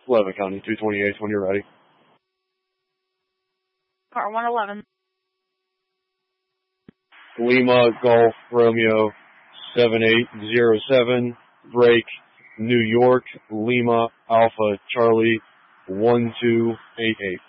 11 County, 228 when you're ready. Car 111. Lima Golf Romeo 7807, break New York Lima Alpha Charlie 1288.